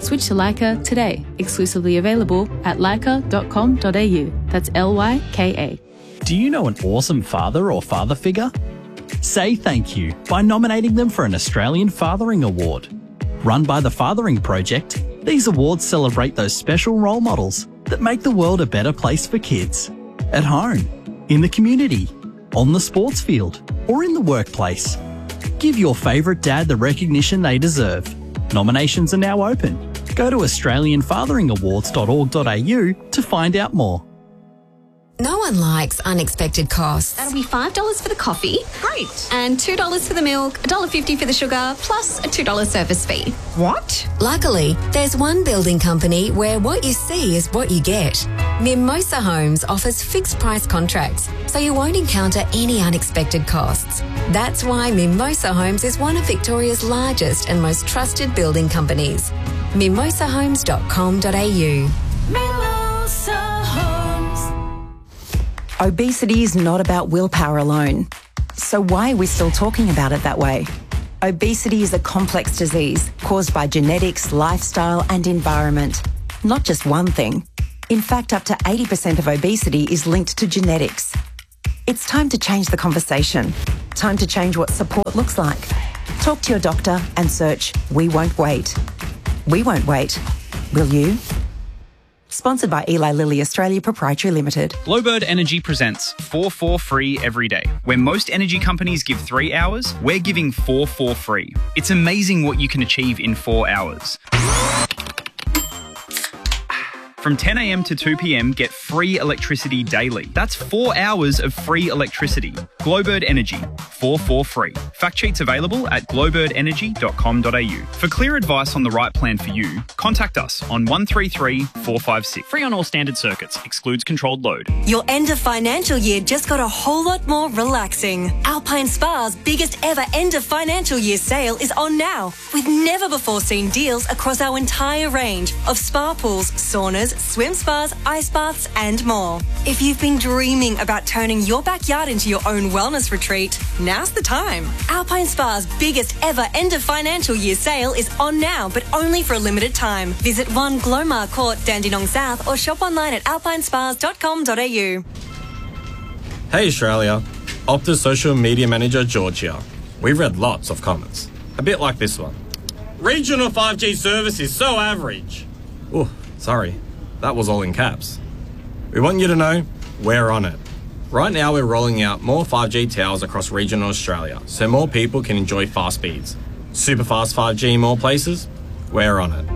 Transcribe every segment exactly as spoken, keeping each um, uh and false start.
Switch to Leica today. Exclusively available at leica dot com dot a u. That's L Y K A. Do you know an awesome father or father figure? Say thank you by nominating them for an Australian Fathering Award. Run by the Fathering Project, these awards celebrate those special role models that make the world a better place for kids. At home, in the community, on the sports field, or in the workplace. Give your favourite dad the recognition they deserve. Nominations are now open. Go to australian fathering awards dot org dot a u to find out more. No one likes unexpected costs. That'll be five dollars for the coffee. Great. And two dollars for the milk, one dollar fifty for the sugar, plus a two dollars service fee. What? Luckily, there's one building company where what you see is what you get. Mimosa Homes offers fixed price contracts, so you won't encounter any unexpected costs. That's why Mimosa Homes is one of Victoria's largest and most trusted building companies. mimosa homes dot com dot a u. Mimosa Homes. Obesity is not about willpower alone. So why are we still talking about it that way? Obesity is a complex disease caused by genetics, lifestyle and environment. Not just one thing. In fact, up to eighty percent of obesity is linked to genetics. It's time to change the conversation. Time to change what support looks like. Talk to your doctor and search We Won't Wait. We won't wait. Will you? Sponsored by Eli Lilly Australia Proprietary Limited. Glowbird Energy presents four four free every day. Where most energy companies give three hours, we're giving four four free. It's amazing what you can achieve in four hours. From ten a m to two p m, get free electricity daily. That's four hours of free electricity. Glowbird Energy, four four free. Fact sheets available at glowbird energy dot com dot a u. For clear advice on the right plan for you, contact us on one three three, four five six. Free on all standard circuits, excludes controlled load. Your end of financial year just got a whole lot more relaxing. Alpine Spa's biggest ever end of financial year sale is on now, with never before seen deals across our entire range of spa pools, saunas, swim spas, ice baths and more. If you've been dreaming about turning your backyard into your own wellness retreat, now's the time. Alpine Spa's biggest ever end of financial year sale is on now, but only for a limited time. Visit one Glomar Court, Dandenong South or shop online at alpine spas dot com dot a u. Hey Australia, Optus social media manager George here. We've read lots of comments, a bit like this one. Regional five G service is so average. Oh, sorry. That was all in caps. We want you to know we're on it. Right now we're rolling out more five G towers across regional Australia so more people can enjoy fast speeds. Super fast five G in more places? We're on it.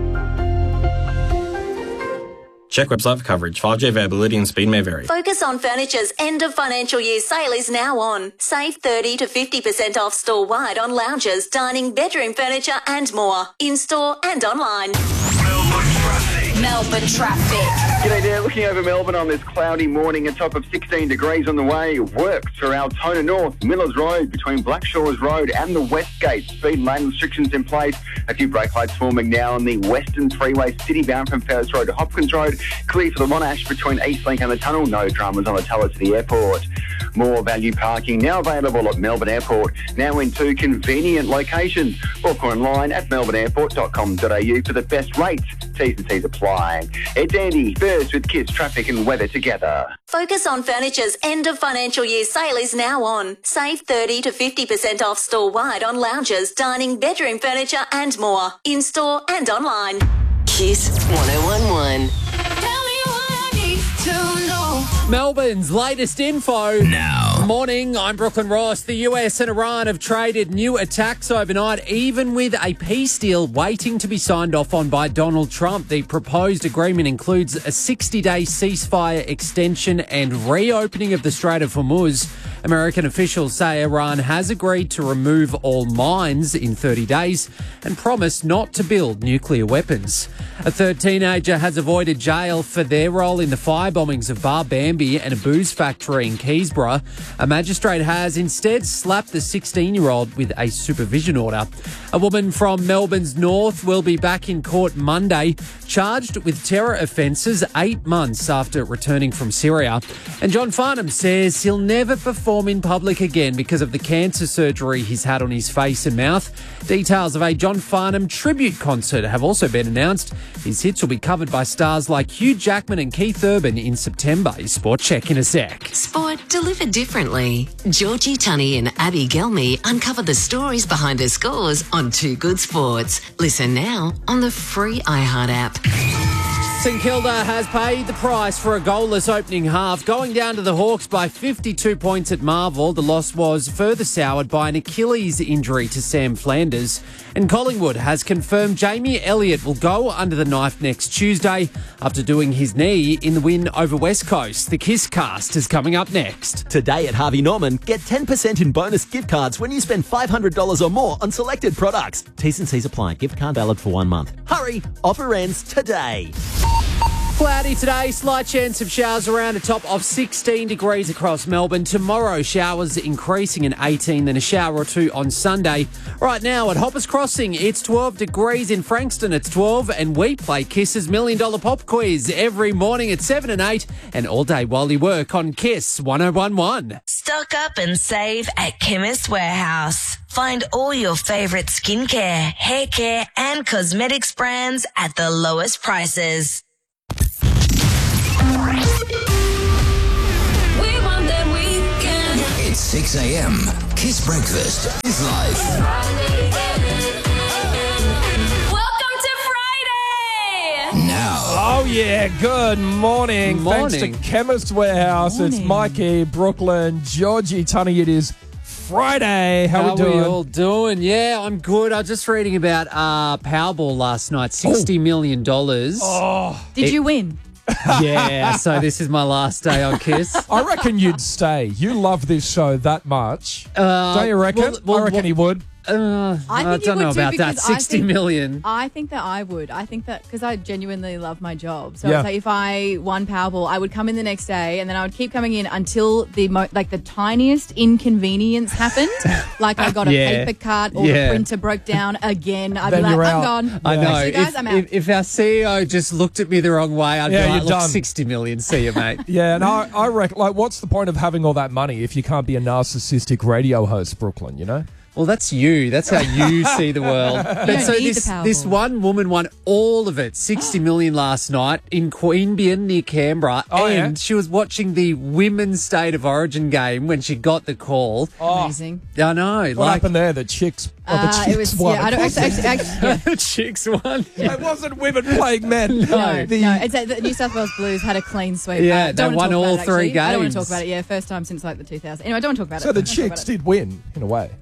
Check website for coverage. five G availability and speed may vary. Focus on Furniture's end of financial year sale is now on. Save thirty to fifty percent off store-wide on lounges, dining, bedroom furniture and more. In-store and online. Melbourne traffic. G'day there, looking over Melbourne on this cloudy morning, a top of sixteen degrees on the way. Works for Altona North, Millers Road, between Blackshores Road and the West Gate. Speed and lane restrictions in place. A few brake lights forming now on the Western Freeway, city bound from Ferris Road to Hopkins Road. Clear for the Monash between Eastlink and the Tunnel. No dramas on the Tulla to the airport. More value parking now available at Melbourne Airport. Now in two convenient locations. Book online at melbourne airport dot com dot a u for the best rates. T's and C's apply. It's Andy, first with kids, traffic and weather together. Focus on Furniture's end of financial year sale is now on. Save thirty to fifty percent off store-wide on lounges, dining, bedroom furniture and more. In-store and online. Kiss one oh one one. Tell me what I need to know. Melbourne's latest info. Now. Morning, I'm Brooklyn Ross. The U S and Iran have traded new attacks overnight, even with a peace deal waiting to be signed off on by Donald Trump. The proposed agreement includes a sixty-day ceasefire extension and reopening of the Strait of Hormuz. American officials say Iran has agreed to remove all mines in thirty days and promised not to build nuclear weapons. A third teenager has avoided jail for their role in the firebombings of Bar Bambi baby and a booze factory in Keysborough. A magistrate has instead slapped the sixteen-year-old with a supervision order. A woman from Melbourne's north will be back in court Monday, charged with terror offences eight months after returning from Syria. And John Farnham says he'll never perform in public again because of the cancer surgery he's had on his face and mouth. Details of a John Farnham tribute concert have also been announced. His hits will be covered by stars like Hugh Jackman and Keith Urban in September. His Sport Check in a sec. Sport delivered differently. Georgie Tunney and Abby Gelmy uncover the stories behind the scores on Two Good Sports. Listen now on the free iHeart app. St Kilda has paid the price for a goalless opening half, going down to the Hawks by fifty-two points at Marvel. The loss was further soured by an Achilles injury to Sam Flanders. And Collingwood has confirmed Jamie Elliott will go under the knife next Tuesday after doing his knee in the win over West Coast. The Kiss Cast is coming up next. Today at Harvey Norman, get ten percent in bonus gift cards when you spend five hundred dollars or more on selected products. T's and C's apply. Gift card valid for one month. Hurry! Offer ends today. Cloudy today, slight chance of showers around a top of sixteen degrees across Melbourne. Tomorrow, showers increasing in eighteen, then a shower or two on Sunday. Right now at Hoppers Crossing, it's twelve degrees. In Frankston, it's twelve, and we play Kiss's Million Dollar Pop Quiz every morning at seven and eight, and all day while you work on Kiss one oh one one. Stock up and save at Chemist Warehouse. Find all your favourite skincare, hair care, and cosmetics brands at the lowest prices. It's six a.m. Kiss Breakfast is live. Welcome to Friday! Now. Oh, yeah. Good morning. Good morning. Thanks to Chemist Warehouse. Morning. It's Mikey, Brooklyn, Georgie, Tunney. It is Friday. How, How we doing? we all doing? Yeah, I'm good. I was just reading about uh, Powerball last night, sixty million dollars. Oh. Did It- you win? Yeah, so this is my last day on Kiss. I reckon you'd stay. You love this show that much. Uh, Don't you reckon? well- well, I reckon well- he would. Uh, I, I, think you don't would know too, about that. because I Sixty think- million. I think that I would. I think that because I genuinely love my job. So Yeah. it's like if I won Powerball, I would come in the next day and then I would keep coming in until the mo- like the tiniest inconvenience happened. Like I got a Yeah. paper cut or Yeah. the printer broke down again. I'd Then be like, you're I'm out. gone. I know. See you guys, if, I'm out. if, if our C E O just looked at me the wrong way, I'd Yeah, be like, you're look, done. sixty million. See you, mate. Yeah, and I, I reckon, like, what's the point of having all that money if you can't be a narcissistic radio host, Brooklyn, you know? Well, that's you. That's how you see the world. But don't so need this the Powerball. this one woman won all of it, sixty million last night in Queanbeyan near Canberra, Oh, yeah? and she was watching the Women's State of Origin game when she got the call. Amazing. I know. What like happened there? The chicks, oh, the Uh, chicks it was won. yeah. I don't actually. actually, actually yeah. the chicks won. It wasn't women playing men. No, The- no, it's uh, the New South Wales Blues had a clean sweep. Yeah, uh, don't they wanna won talk all about it, three actually. I don't want to games. talk about it. Yeah, first time since like the two thousands. Anyway, I don't want to talk about So it. the Don't talk about chicks it. did win, in a way.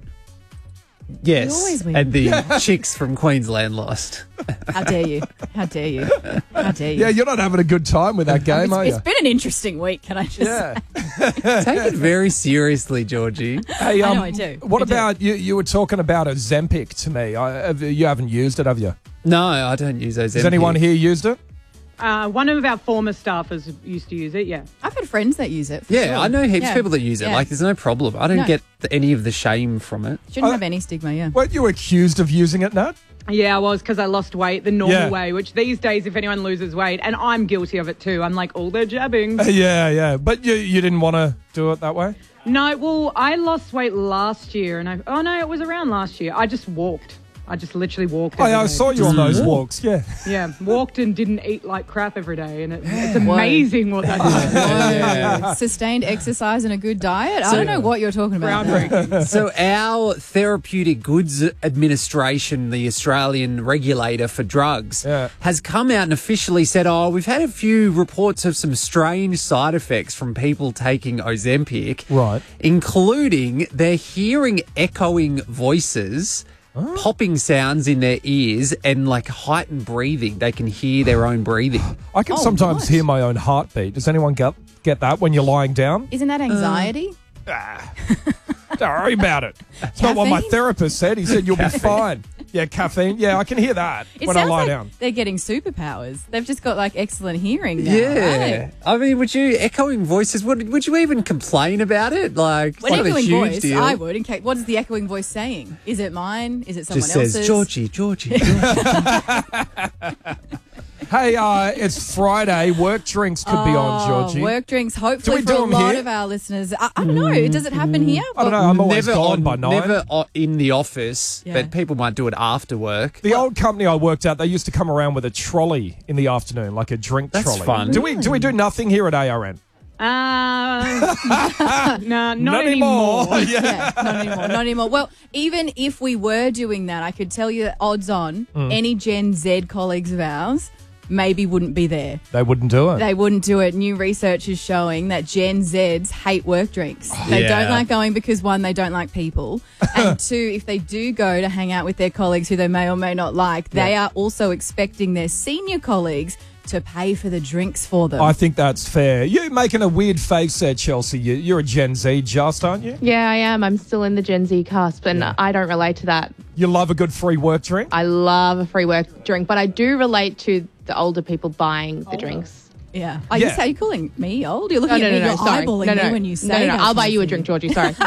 Yes, You always win. and the chicks from Queensland lost. How dare you? How dare you? How dare you? Yeah, you're not having a good time with that game, it's, are you? it's been an interesting week, can I just Yeah. say? Take it very seriously, Georgie. Hey, I um, know I do. What I do. about you? You were talking about Ozempic to me. I, have, you haven't used it, have you? No, I don't use those. Has anyone here used it? Uh, one of our former staffers used to use it, yeah. I've had friends that use it. For Yeah, sure. I know heaps Yeah. of people that use it. Yeah. Like, there's no problem. I don't No. get the, any of the shame from it. Shouldn't I- have any stigma, yeah. Weren't you accused of using it, Nat? Yeah, I was because I lost weight the normal Yeah. way, which these days, if anyone loses weight, and I'm guilty of it too, I'm like, all they're jabbing. Yeah, yeah. But you, you didn't want to do it that way? No, well, I lost weight last year, and I, oh no, it was around last year. I just walked. I just literally walked. Oh, every yeah, I day. saw you on those walks, yeah. Yeah, walked and didn't eat like crap every day, and it, it's amazing what that does. Whoa. Sustained exercise and a good diet? I don't know what you're talking about. Groundbreaking. So our Therapeutic Goods Administration, the Australian regulator for drugs, Yeah. has come out and officially said, oh, we've had a few reports of some strange side effects from people taking Ozempic. Right. Including they're hearing echoing voices, popping sounds in their ears, and like heightened breathing. They can hear their own breathing. I can Oh, sometimes nice. hear my own heartbeat. Does anyone get get that when you're lying down? Isn't that anxiety? Don't worry about it. It's not what my Caffeine? therapist said. He said you'll be fine. Yeah, caffeine. Yeah, I can hear that It when I sounds lie like down. they're getting superpowers. They've just got like excellent hearing now. Yeah. right? I mean, would you, echoing voices, would, would you even complain about it? Like, it's An not a echoing huge voice, deal. I would. In case, what is the echoing voice saying? Is it mine? Is it someone Just says, else's? Georgie, Georgie, Georgie. Hey, uh, it's Friday. Work drinks could be on, Oh, Georgie. Work drinks, Do hopefully we for do a them lot here? of our listeners. I, I don't know. Does it happen here? I don't know. I'm always never gone on, by nine. Never o- in the office, Yeah. but people might do it after work. The old company I worked at, they used to come around with a trolley in the afternoon, like a drink That's trolley. fun. Do we do we do nothing here at A R N? Uh, no, not, Not anymore. anymore. Yeah. Yeah, not anymore. Not anymore. Well, even if we were doing that, I could tell you that odds on Mm. any Gen Z colleagues of ours maybe wouldn't be there. They wouldn't do it. They wouldn't do it. New research is showing that Gen Zs hate work drinks. They Yeah. don't like going because, one, they don't like people. And two, if they do go to hang out with their colleagues who they may or may not like, they Yeah. are also expecting their senior colleagues to pay for the drinks for them. I think that's fair. You're making a weird face there, Chelsea. You, you're a Gen Z just, aren't you? Yeah, I am. I'm still in the Gen Z cusp, and Yeah. I don't relate to that. You love a good free work drink? I love a free work drink, but I do relate to the older people buying the drinks. yeah. Are Yeah. you, are you calling me old? You're No, looking no, at no, me, no, you're sorry. eyeballing No, no, me when you say no, no, no. that I'll buy kind you of a drink, thing. Georgie. Sorry.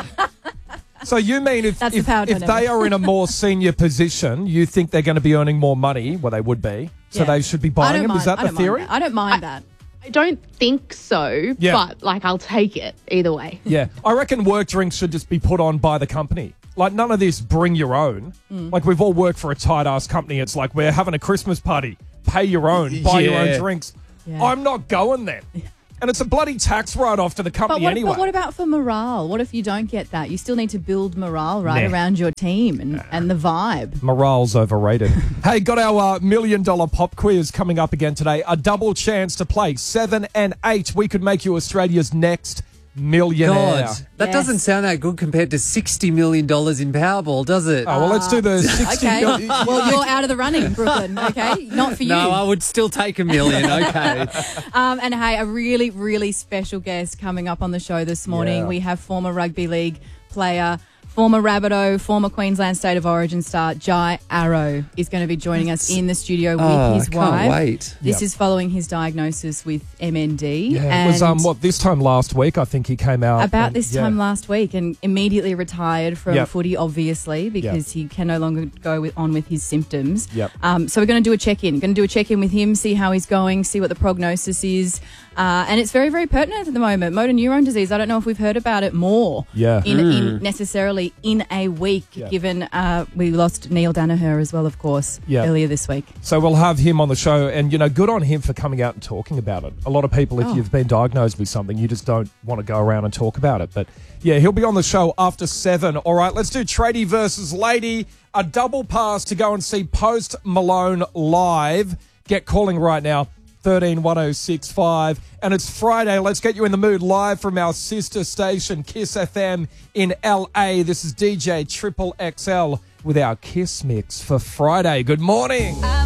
So you mean if, That's the if, power if dynamic. they are in a more senior position, you think they're going to be earning more money? Well, they would be. So Yeah. they should be I buying don't them? mind, Is that I the don't mind theory? that. I don't mind that. I don't think so, Yeah. but like I'll take it either way. Yeah. I reckon work drinks should just be put on by the company. Like, none of this bring your own. Mm. Like, we've all worked for a tight-ass company. It's like, we're having a Christmas party. Pay your own. Buy your Yeah. own drinks. Yeah. I'm not going then. And it's a bloody tax write-off to the But company what, anyway. but what about for morale? What if you don't get that? You still need to build morale right Nah. around your team and, and the vibe. Morale's overrated. Hey, got our uh, million dollar pop quiz coming up again today. A double chance to play seven and eight. We could make you Australia's next millionaire. God, that Yes. doesn't sound that good compared to sixty million dollars in Powerball, does it? Oh, well, let's do the sixty. Okay. mil- Well, you're out of the running, Brooklyn. Okay, not for you. No, I would still take a million. Okay. Um, and hey, a really, really special guest coming up on the show this morning. Yeah. We have former rugby league player, former Rabbitoh, former Queensland State of Origin star, Jai Arrow, is going to be joining us in the studio with Oh, his I can't wife. wait. This Yep. is following his diagnosis with M N D. Yeah, and it was um what this time last week. I think he came out about and- this yeah. time last week and immediately retired from Yep. footy, obviously, because he can no longer go with, on with his symptoms. Yep. Um, so we're going to do a check-in. Going to do a check-in with him, see how he's going, see what the prognosis is. Uh, and it's very, very pertinent at the moment. Motor neurone disease. I don't know if we've heard about it more Yeah. in, Mm. in necessarily in a week, Yeah. given uh, we lost Neil Danaher as well, of course, Yeah. earlier this week. So we'll have him on the show, and you know, good on him for coming out and talking about it. A lot of people, if Oh. you've been diagnosed with something, you just don't want to go around and talk about it. But yeah, he'll be on the show after seven. All right, let's do Tradie versus Lady. A double pass to go and see Post Malone live. Get calling right now. thirteen one oh six five. And it's Friday. Let's get you in the mood live from our sister station, Kiss F M in L A. This is D J Triple X L with our Kiss Mix for Friday. Good morning.